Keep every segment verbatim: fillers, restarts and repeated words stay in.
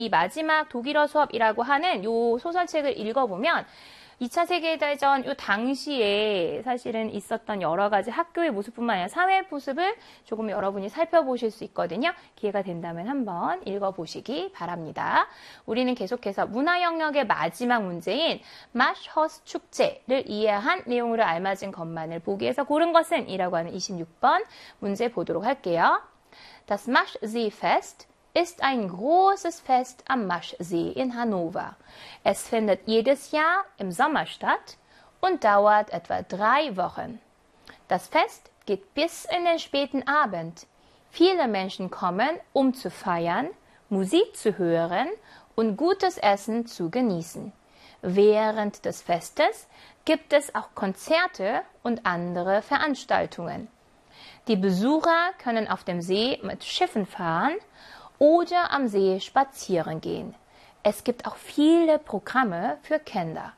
이 마지막 독일어 수업이라고 하는 요 소설책을 읽어보면 이 차 세계대전 요 당시에 사실은 있었던 여러 가지 학교의 모습뿐만 아니라 사회 모습을 조금 여러분이 살펴보실 수 있거든요. 기회가 된다면 한번 읽어보시기 바랍니다. 우리는 계속해서 문화 영역의 마지막 문제인 마슈허스 축제를 이해한 내용으로 알맞은 것만을 보기 위해서 고른 것은 이라고 하는 이십육 번 문제 보도록 할게요. Das Maschsee-Fest ist ein großes Fest am Maschsee in Hannover. Es findet jedes Jahr im Sommer statt und dauert etwa drei Wochen. Das Fest geht bis in den späten Abend. Viele Menschen kommen, um zu feiern, Musik zu hören und gutes Essen zu genießen. Während des Festes gibt es auch Konzerte und andere Veranstaltungen. Die Besucher können auf dem See mit Schiffen fahren oder am See spazieren gehen. Es gibt auch viele Programme für Kinder.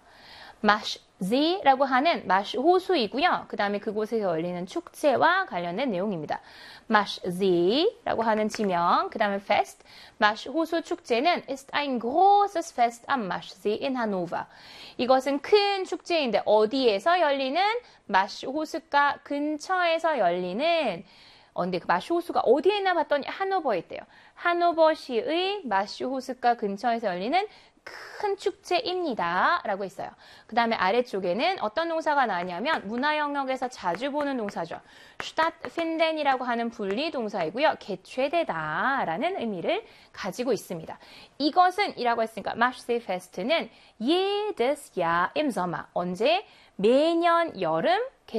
마슈세라고 하는 마슈 호수이고요. 그 다음에 그곳에서 열리는 축제와 관련된 내용입니다. 마슈세라고 하는 지명, 그 다음에 Fest. 마슈 호수 축제는 ist ein großes Fest am Maschsee in Hannover. 이것은 큰 축제인데 어디에서 열리는? 마슈 호수가 근처에서 열리는. 어, 근데 그 마슈 호수가 어디에 있나 봤더니 하노버에 있대요. 하노버시의 마슈 호수가 근처에서 열리는 큰 축제입니다. 라고 했어요. 그 다음에 아래쪽에는 어떤 동사가 나왔냐면 문화 영역에서 자주 보는 동사죠. stattfinden이라고 하는 분리 동사이고요. 개최되다 라는 의미를 가지고 있습니다. 이것은 이라고 했으니까 Maschsee-Fest는 jedes Jahr im Sommer. 언제? 매년 여름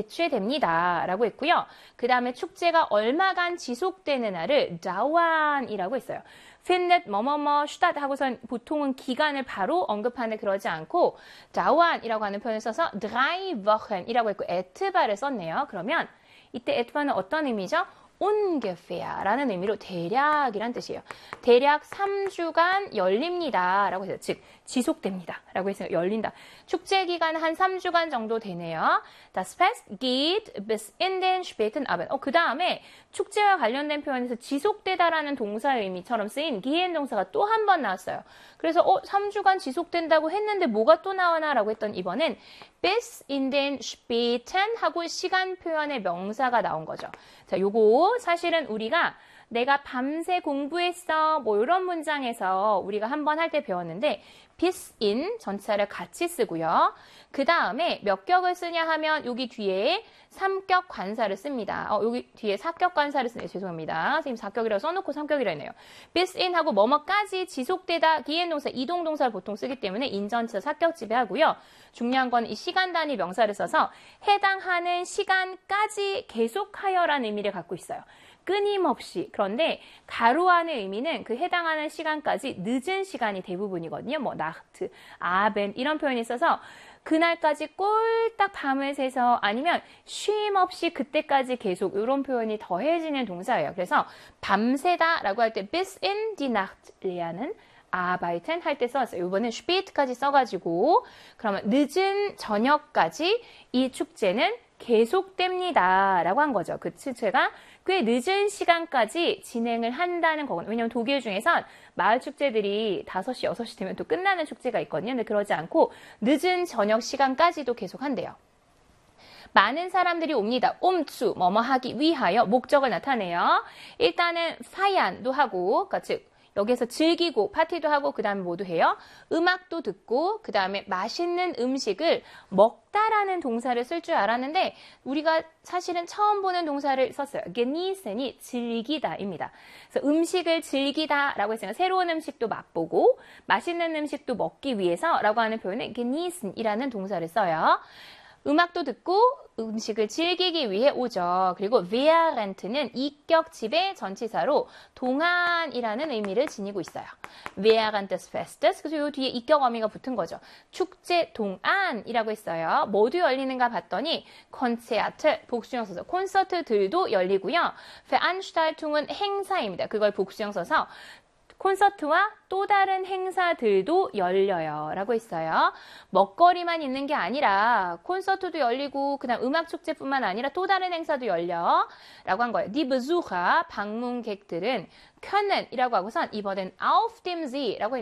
개최됩니다. 라고 했고요. 그 다음에 축제가 얼마간 지속되는 날을 dauern이라고 했어요. findet 뭐뭐뭐 statt 하고선 보통은 기간을 바로 언급하는 그러지 않고 dauern이라고 하는 표현을 써서 drei Wochen이라고 했고 etwa를 썼네요. 그러면 이때 etwa는 어떤 의미죠? ungefähr 라는 의미로 대략이란 뜻이에요. 대략 삼 주간 열립니다. 라고 해서 즉 지속됩니다. 라고 해서 열린다. 축제 기간은 한 삼 주간 정도 되네요. Das Fest geht bis in den späten Abend. 어, 그 다음에 축제와 관련된 표현에서 지속되다라는 동사의 의미처럼 쓰인 gehen 동사가 또 한 번 나왔어요. 그래서 어, 삼 주간 지속된다고 했는데 뭐가 또 나오나 라고 했던 이번엔 bis in den späten 하고 시간 표현의 명사가 나온 거죠. 자, 요거 사실은 우리가 내가 밤새 공부했어 뭐 이런 문장에서 우리가 한번 할 때 배웠는데 bis in 전치사를 같이 쓰고요. 그 다음에 몇 격을 쓰냐 하면 여기 뒤에 삼격 관사를 씁니다. 어, 여기 뒤에 사격 관사를 쓰네요. 죄송합니다. 선생님 사격이라고 써놓고 삼격이라 했네요. bis in 하고 뭐뭐까지 지속되다 기행 동사, 이동 동사를 보통 쓰기 때문에 인전치사 사격 지배하고요. 중요한 건 이 시간 단위 명사를 써서 해당하는 시간까지 계속하여라는 의미를 갖고 있어요. 끊임없이. 그런데 가로 안의 의미는 그 해당하는 시간까지 늦은 시간이 대부분이거든요. 뭐 나흐트, 아벤 이런 표현이 있어서 그날까지 꼴딱 밤을 새서 아니면 쉼 없이 그때까지 계속 이런 표현이 더해지는 동사예요. 그래서 밤새다 라고 할 때 bis in die Nacht 레아는 arbeiten 할 때 써왔어요. 이번엔 spät까지 써가지고 그러면 늦은 저녁까지 이 축제는 계속됩니다. 라고 한 거죠. 그 축제가 꽤 늦은 시간까지 진행을 한다는 거거든요. 왜냐하면 독일 중에선 마을 축제들이 다섯 시, 여섯 시 되면 또 끝나는 축제가 있거든요. 근데 그러지 않고 늦은 저녁 시간까지도 계속 한대요. 많은 사람들이 옵니다. umzu, 뭐뭐 하기 위하여 목적을 나타내요. 일단은 feiern도 하고, 그러니까 즉 여기서 즐기고 파티도 하고 그 다음에 뭐도 해요? 음악도 듣고 그 다음에 맛있는 음식을 먹다라는 동사를 쓸 줄 알았는데 우리가 사실은 처음 보는 동사를 썼어요. genießen이 즐기다입니다. 그래서 음식을 즐기다라고 했으니까 새로운 음식도 맛보고 맛있는 음식도 먹기 위해서라고 하는 표현에 genießen이라는 동사를 써요. 음악도 듣고 음식을 즐기기 위해 오죠. 그리고 während는 이격 지배 전치사로 동안이라는 의미를 지니고 있어요. während des Festes. 그래서 이 뒤에 이격 어미가 붙은 거죠. 축제 동안이라고 했어요. 모두 열리는가 봤더니 Konzerte 복수형 써서 콘서트들도 열리고요. Veranstaltungen 행사입니다. 그걸 복수형 써서 콘서트와 또 다른 행사들도 열려요. 라고 했어요. 먹거리만 있는 게 아니라 콘서트도 열리고 그다음 음악 축제뿐만 아니라 또 다른 행사도 열려. 라고 한 거예요. Die Besucher, 방문객들은 können 이라고 하고선 이번엔 auf dem See 라고